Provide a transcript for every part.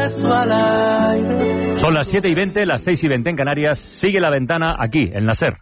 beso al aire. Son las 7:20, las 6:20 en Canarias. Sigue La Ventana aquí, en la SER.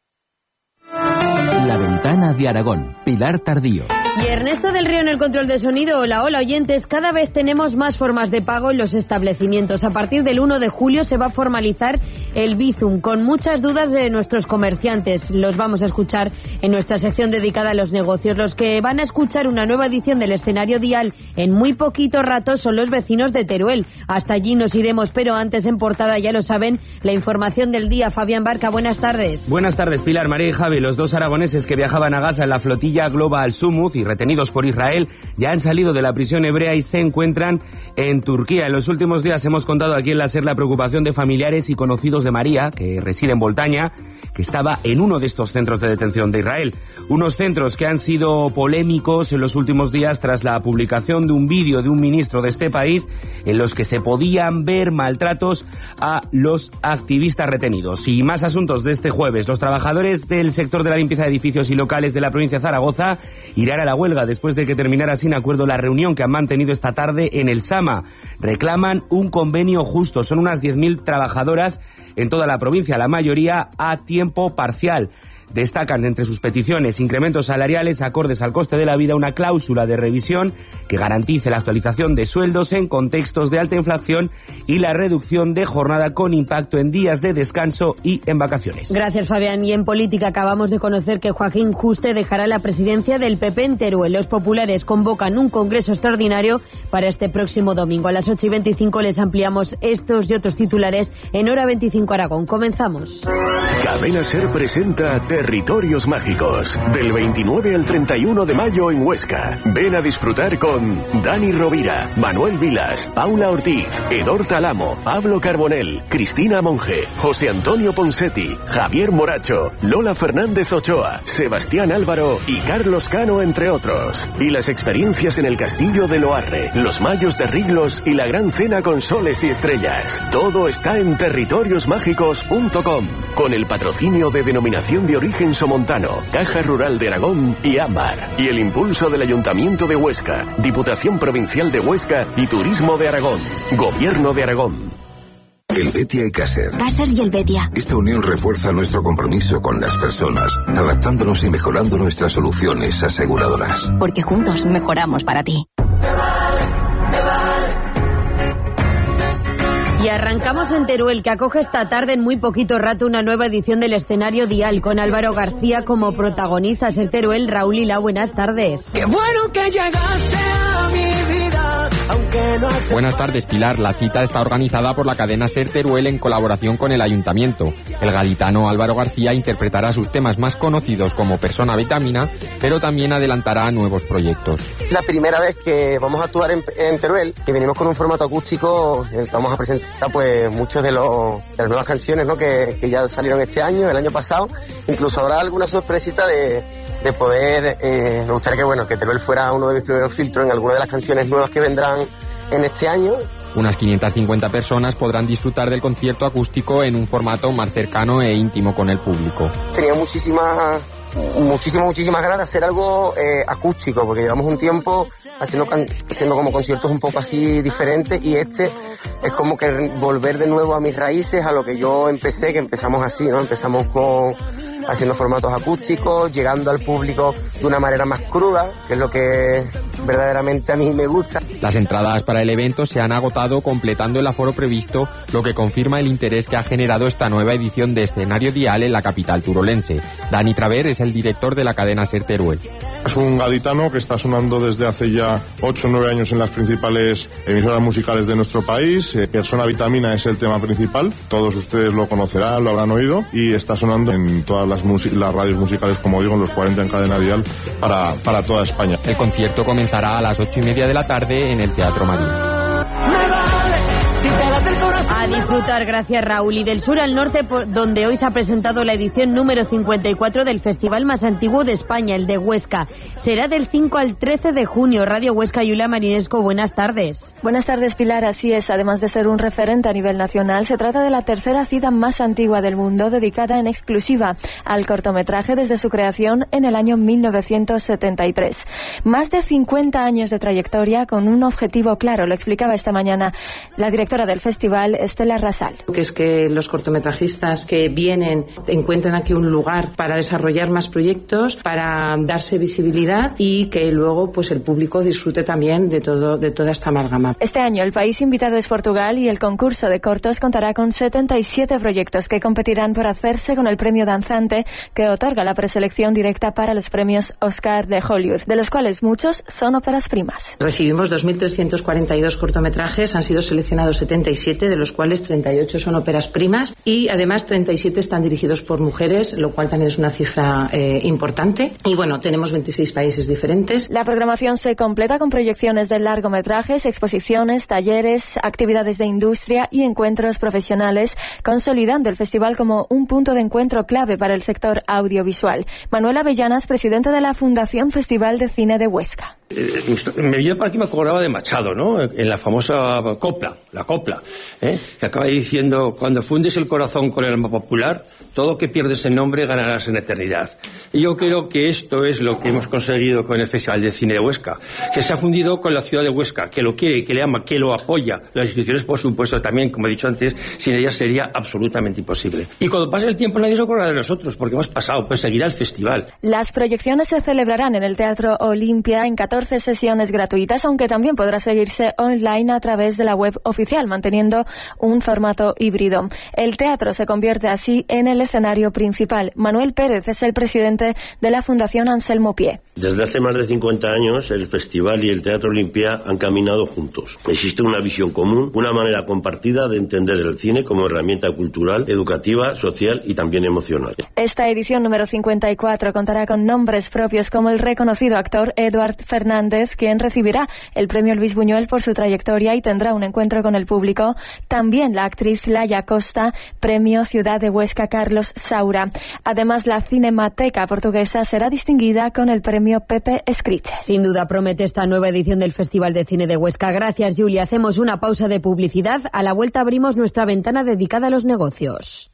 La Ventana de Aragón, Pilar Tardío. Y Ernesto del Río en el control de sonido. Hola oyentes, cada vez tenemos más formas de pago en los establecimientos. A partir del 1 de julio se va a formalizar el Bizum, con muchas dudas de nuestros comerciantes. Los vamos a escuchar en nuestra sección dedicada a los negocios. Los que van a escuchar una nueva edición del Escenario Dial en muy poquito rato son los vecinos de Teruel. Hasta allí nos iremos, pero antes en portada, ya lo saben, la información del día. Fabián Barca, buenas tardes. Buenas tardes, Pilar, María y Javi. Los dos aragoneses que viajaban a Gaza en la flotilla Global Sumut y retenidos por Israel ya han salido de la prisión hebrea y se encuentran en Turquía. En los últimos días hemos contado aquí en la SER la preocupación de familiares y conocidos de María, que reside en Boltaña, que estaba en uno de estos centros de detención de Israel. Unos centros que han sido polémicos en los últimos días tras la publicación de un vídeo de un ministro de este país en los que se podían ver maltratos a los activistas retenidos. Y más asuntos de este jueves. Los trabajadores del sector de la limpieza de edificios y locales de la provincia de Zaragoza irán a la huelga después de que terminara sin acuerdo la reunión que han mantenido esta tarde en el Sama. Reclaman un convenio justo. Son unas 10.000 trabajadoras en toda la provincia, la mayoría a tiempo parcial. Destacan entre sus peticiones incrementos salariales acordes al coste de la vida, una cláusula de revisión que garantice la actualización de sueldos en contextos de alta inflación y la reducción de jornada con impacto en días de descanso y en vacaciones. Gracias, Fabián. Y en política acabamos de conocer que Joaquín Juste dejará la presidencia del PP en Teruel. Los populares convocan un congreso extraordinario para este próximo domingo. A las 8:25 les ampliamos estos y otros titulares en Hora 25 Aragón. Comenzamos. Cadena SER presenta Territorios Mágicos, del 29 al 31 de mayo en Huesca. Ven a disfrutar con Dani Rovira, Manuel Vilas, Paula Ortiz, Edor Talamo, Pablo Carbonell, Cristina Monge, José Antonio Ponsetti, Javier Moracho, Lola Fernández Ochoa, Sebastián Álvaro y Carlos Cano, entre otros. Y las experiencias en el Castillo de Loarre, los Mayos de Riglos y la Gran Cena con soles y estrellas. Todo está en territoriosmágicos.com, con el patrocinio de Denominación de Origen Somontano, Caja Rural de Aragón y Ámbar, y el impulso del Ayuntamiento de Huesca, Diputación Provincial de Huesca y Turismo de Aragón, Gobierno de Aragón. Helvetia y Caser. Caser y Helvetia. Esta unión refuerza nuestro compromiso con las personas, adaptándonos y mejorando nuestras soluciones aseguradoras. Porque juntos mejoramos para ti. Y arrancamos en Teruel, que acoge esta tarde en muy poquito rato una nueva edición del Escenario Dial, con Álvaro García como protagonista. En Teruel, Raúl Lila, buenas tardes. Qué bueno que llegaste a mi vida, aunque no hace... Buenas tardes, Pilar. La cita está organizada por la cadena SER Teruel en colaboración con el Ayuntamiento. El gaditano Álvaro García interpretará sus temas más conocidos como Persona Vitamina, pero también adelantará nuevos proyectos. La primera vez que vamos a actuar en Teruel, que venimos con un formato acústico, vamos a presentar pues muchos de las nuevas canciones, ¿no? que ya salieron este año, el año pasado. Incluso habrá alguna sorpresita de poder, me gustaría que Teruel fuera uno de mis primeros filtros en alguna de las canciones nuevas que vendrán en este año. Unas 550 personas podrán disfrutar del concierto acústico en un formato más cercano e íntimo con el público. Tenía muchísimas ganas de hacer algo acústico, porque llevamos un tiempo haciendo como conciertos un poco así diferentes, y este es como que volver de nuevo a mis raíces, a lo que yo empezamos así, ¿no? Empezamos haciendo formatos acústicos, llegando al público de una manera más cruda, que es lo que verdaderamente a mí me gusta. Las entradas para el evento se han agotado completando el aforo previsto, lo que confirma el interés que ha generado esta nueva edición de Escenario Dial en la capital turolense. Dani Traver es el director de la cadena SER Teruel. Es un gaditano que está sonando desde hace ya 8 o 9 años en las principales emisoras musicales de nuestro país. Persona Vitamina es el tema principal, todos ustedes lo conocerán, lo habrán oído, y está sonando en todas las radios musicales, como digo, en los 40 en cadena dial para toda España. El concierto comenzará a las 8:30 de la tarde en el Teatro Marín. A disfrutar, gracias Raúl. Y del sur al norte, donde hoy se ha presentado la edición número 54 del festival más antiguo de España, el de Huesca. Será del 5 al 13 de junio. Radio Huesca, Yulia Marinesco, buenas tardes. Buenas tardes, Pilar. Así es, además de ser un referente a nivel nacional, se trata de la tercera cita más antigua del mundo, dedicada en exclusiva al cortometraje desde su creación en el año 1973. Más de 50 años de trayectoria con un objetivo claro, lo explicaba esta mañana la directora del festival, Estela Rasal. Que es que los cortometrajistas que vienen encuentren aquí un lugar para desarrollar más proyectos, para darse visibilidad y que luego pues el público disfrute también de toda esta amalgama. Este año el país invitado es Portugal y el concurso de cortos contará con 77 proyectos que competirán por hacerse con el premio danzante que otorga la preselección directa para los premios Oscar de Hollywood, de los cuales muchos son óperas primas. Recibimos 2.342 cortometrajes, han sido seleccionados 77, de los cuales 38 son óperas primas y además 37 están dirigidos por mujeres, lo cual también es una cifra importante. Y bueno, tenemos 26 países diferentes. La programación se completa con proyecciones de largometrajes, exposiciones, talleres, actividades de industria y encuentros profesionales, consolidando el festival como un punto de encuentro clave para el sector audiovisual. Manuel Avellanas, presidente de la Fundación Festival de Cine de Huesca. Me vino por aquí, me acordaba de Machado, ¿no? En la famosa copla, que acaba diciendo: cuando fundes el corazón con el alma popular, todo que pierdes en nombre ganarás en eternidad. Y yo creo que esto es lo que hemos conseguido con el Festival de Cine de Huesca, que se ha fundido con la ciudad de Huesca, que lo quiere, que le ama, que lo apoya. Las instituciones, por supuesto, también, como he dicho antes, sin ellas sería absolutamente imposible. Y cuando pase el tiempo nadie se acordará de nosotros, porque hemos pasado, pues seguirá el festival. Las proyecciones se celebrarán en el Teatro Olimpia en 14 sesiones gratuitas, aunque también podrá seguirse online a través de la web oficial, manteniendo un formato híbrido. El teatro se convierte así en el escenario principal. Manuel Pérez es el presidente de la Fundación Anselmo Pie. Desde hace más de 50 años, el festival y el Teatro Olimpia han caminado juntos. Existe una visión común, una manera compartida de entender el cine como herramienta cultural, educativa, social y también emocional. Esta edición número 54 contará con nombres propios como el reconocido actor Eduard Fernández, quien recibirá el premio Luis Buñuel por su trayectoria y tendrá un encuentro con el público. También la actriz Laia Costa, premio Ciudad de Huesca Carlos Saura. Además, la Cinemateca Portuguesa será distinguida con el premio Pepe Escriche. Sin duda promete esta nueva edición del Festival de Cine de Huesca. Gracias, Julia. Hacemos una pausa de publicidad. A la vuelta abrimos nuestra ventana dedicada a los negocios.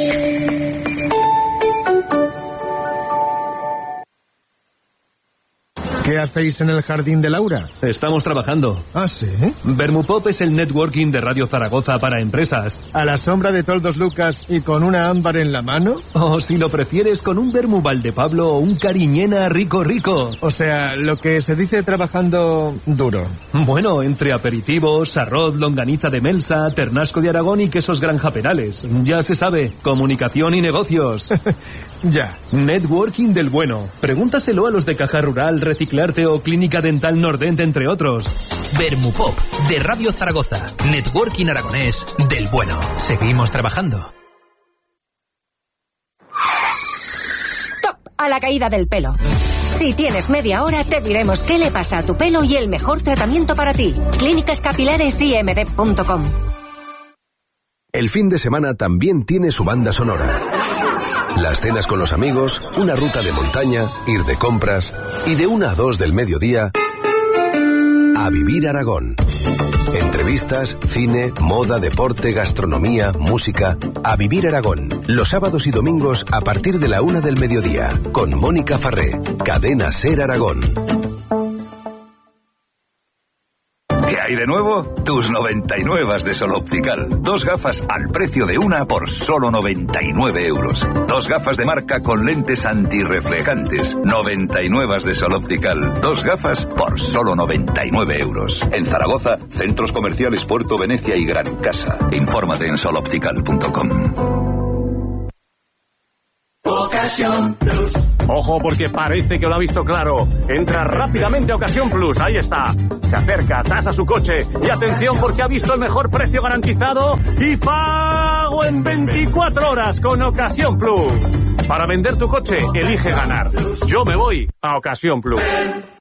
¿Qué hacéis en el jardín de Laura? Estamos trabajando. ¿Ah, sí? Vermupop es el networking de Radio Zaragoza para empresas. ¿A la sombra de Toldos Lucas y con una ámbar en la mano? O si lo prefieres, con un vermu Valdepablo o un cariñena rico. O sea, lo que se dice trabajando duro. Bueno, entre aperitivos, arroz, longaniza de Melsa, ternasco de Aragón y quesos Granja Perales. Ya se sabe, comunicación y negocios. Ya. Networking del bueno. Pregúntaselo a los de Caja Rural, Reciclarte o Clínica Dental Nordent, entre otros. Vermupop, de Radio Zaragoza. Networking aragonés del bueno. Seguimos trabajando. Stop a la caída del pelo. Si tienes media hora, te diremos qué le pasa a tu pelo y el mejor tratamiento para ti. clínicascapilaresimd.com. El fin de semana también tiene su banda sonora. Las cenas con los amigos, una ruta de montaña, ir de compras y de 1 a 2 del mediodía a Vivir Aragón. Entrevistas, cine, moda, deporte, gastronomía, música. A Vivir Aragón. Los sábados y domingos a partir de la 1 del mediodía. Con Mónica Farré. Cadena SER Aragón. ¿Qué hay de nuevo? Tus 99 de Sol Optical. 2 gafas al precio de una por solo 99 euros. 2 gafas de marca con lentes antirreflejantes. 99 de Sol Optical. 2 gafas por solo 99 euros. En Zaragoza, centros comerciales Puerto Venecia y Gran Casa. Infórmate en soloptical.com. Ocasión Plus. Ojo, porque parece que lo ha visto claro. Entra rápidamente a Ocasión Plus. Ahí está. Se acerca, tasa su coche. Y atención, porque ha visto el mejor precio garantizado y pago en 24 horas con Ocasión Plus. Para vender tu coche, elige ganar. Yo me voy a Ocasión Plus.